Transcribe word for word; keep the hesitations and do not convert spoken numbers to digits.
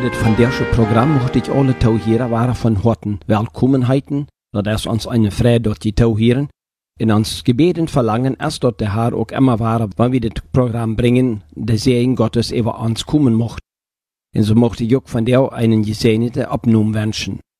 dit van deze Programm möchte ich alle Tauhierer waren von Horten willkommen heiten, dat es uns eine Freude dort die Tauhieren. In uns Gebeten verlangen, erst dort der Herr auch immer war, wenn wir das Programm bringen, der Segen Gottes über uns kommen mocht. Und so möchte ich auch von dir einen gesegneten Abnehmung wünschen.